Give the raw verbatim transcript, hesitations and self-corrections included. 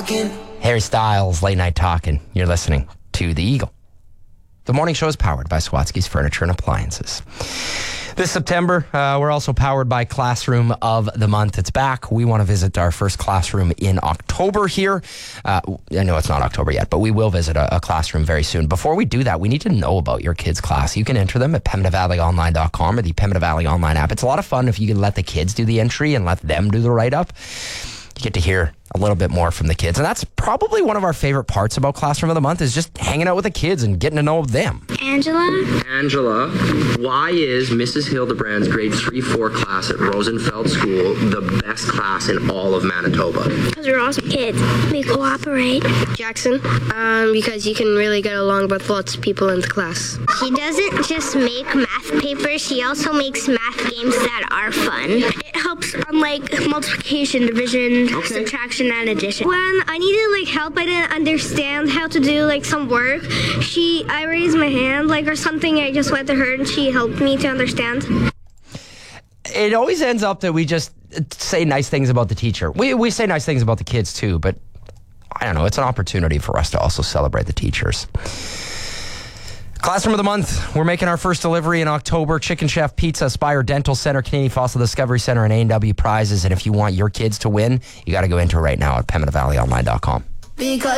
talking. Harry Styles, Late Night Talking. You're listening to The Eagle. The morning show is powered by Swatsky's Furniture and Appliances. This September, uh, we're also powered by Classroom of the Month. It's back. We want to visit our first classroom in October here. Uh, I know it's not October yet, but we will visit a, a classroom very soon. Before we do that, we need to know about your kids' class. You can enter them at pemmican valley online dot com or the Pembina Valley Online app. It's a lot of fun if you can let the kids do the entry and let them do the write-up. You get to hear a little bit more from the kids. And that's probably one of our favorite parts about Classroom of the Month is just hanging out with the kids and getting to know them. Angela? Angela, why is Missus Hildebrand's grade three four class at Rosenfeld School the best class in all of Manitoba? Because we're awesome kids. We cooperate. Jackson, um, because you can really get along with lots of people in the class. She doesn't just make math papers, she also makes math games that are fun. It helps on like multiplication, division, Okay. subtraction, and addition. When I needed like help, I didn't understand how to do like some work. She, I raised my hand like or something. I just went to her and she helped me to understand. It always ends up that we just say nice things about the teacher. We we say nice things about the kids too, but I don't know. It's an opportunity for us to also celebrate the teachers. Classroom of the Month. We're making our first delivery in October. Chicken Chef Pizza, Spire Dental Center, Canadian Fossil Discovery Center, and A and W prizes. And if you want your kids to win, you got to go into it right now at pemmican valley online dot com. Because